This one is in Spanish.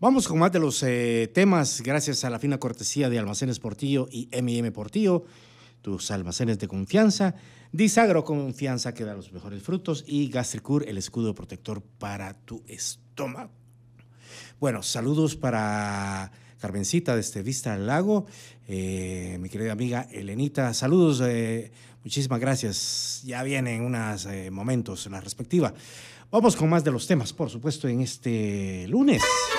Vamos con más de los temas, gracias a la fina cortesía de Almacenes Portillo y M&M Portillo, tus almacenes de confianza. Disagro Confianza, que da los mejores frutos, y Gastricur, el escudo protector para tu estómago. Bueno, saludos para Carmencita desde Vista al Lago, mi querida amiga Elenita, saludos, muchísimas gracias. Ya vienen unos momentos en la respectiva. Vamos con más de los temas, por supuesto, en este lunes.